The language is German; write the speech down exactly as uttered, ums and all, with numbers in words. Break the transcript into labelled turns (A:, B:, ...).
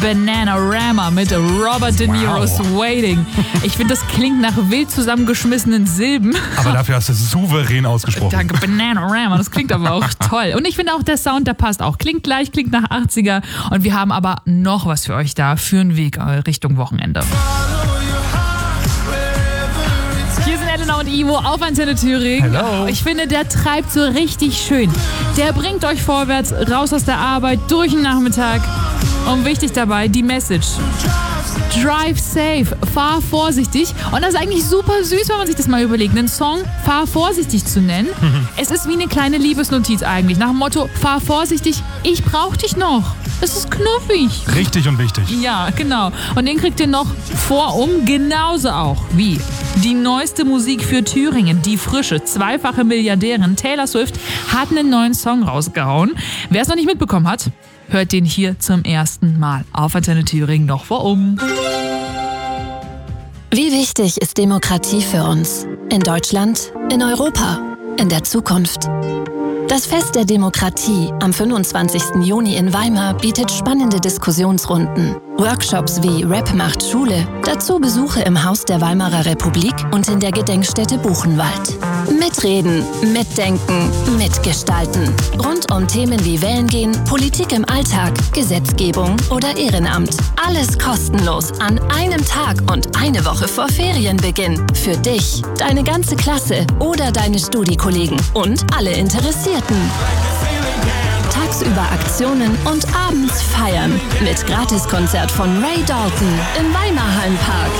A: Bananarama mit Robert De Niro's
B: Wow.
A: Waiting. Ich finde, das klingt nach wild zusammengeschmissenen Silben.
B: Aber dafür hast du es souverän ausgesprochen.
A: Danke, Bananarama. Das klingt aber auch toll. Und ich finde auch, der Sound, der passt auch. Klingt gleich, klingt nach achtziger. Und wir haben aber noch was für euch da für einen Weg Richtung Wochenende. Hier sind Elena und Ivo auf Antenne Thüringen.
B: Hello.
A: Ich finde, der treibt so richtig schön. Der bringt euch vorwärts, raus aus der Arbeit, durch den Nachmittag. Und wichtig dabei, die Message. Drive safe, fahr vorsichtig. Und das ist eigentlich super süß, wenn man sich das mal überlegt. Einen Song fahr vorsichtig zu nennen. Es ist wie eine kleine Liebesnotiz eigentlich. Nach dem Motto, fahr vorsichtig, ich brauch dich noch. Das ist knuffig.
B: Richtig und wichtig.
A: Ja, genau. Und den kriegt ihr noch vorum, genauso auch wie die neueste Musik für Thüringen. Die frische, zweifache Milliardärin Taylor Swift hat einen neuen Song rausgehauen. Wer es noch nicht mitbekommen hat, hört den hier zum ersten Mal auf Antenne Thüringen noch vorum.
C: Wie wichtig ist Demokratie für uns? In Deutschland, in Europa, in der Zukunft. Das Fest der Demokratie am fünfundzwanzigsten Juni in Weimar bietet spannende Diskussionsrunden, Workshops wie Rap macht Schule, dazu Besuche im Haus der Weimarer Republik und in der Gedenkstätte Buchenwald. Mitreden, mitdenken, mitgestalten. Rund um Themen wie Wählen gehen, Politik im Alltag, Gesetzgebung oder Ehrenamt. Alles kostenlos an einem Tag und eine Woche vor Ferienbeginn. Für dich, deine ganze Klasse oder deine Studiekollegen und alle Interessierten. Tagsüber Aktionen und abends feiern mit Gratiskonzert von Ray Dalton im Weimarhallenpark.